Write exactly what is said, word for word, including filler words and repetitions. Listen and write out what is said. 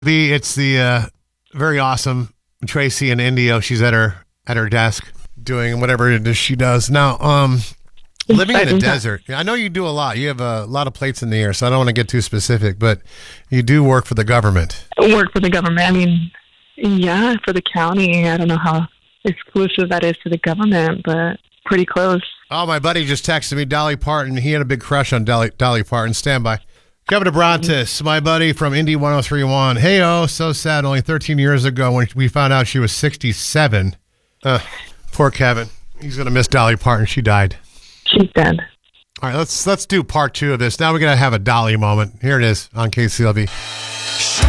B, it's the uh, very awesome Tracy in Indio. She's at her at her desk doing whatever it is she does. Now, um, living in the desert, I know you do a lot. You have a lot of plates in the air, so I don't want to get too specific, but you do work for the government. Work for the government. I mean, yeah, for the county. I don't know how exclusive that is to the government, but pretty close. Oh, my buddy just texted me, Dolly Parton. He had a big crush on Dolly, Dolly Parton. Stand by. Kevin Abrantes, my buddy from Indy one oh three point one. Hey, oh, so sad. Only thirteen years ago when we found out she was sixty-seven. Uh, poor Kevin. He's going to miss Dolly Parton. She died. She's dead. All right, let's let's do part two of this. Now we're going to have a Dolly moment. Here it is on K C L V.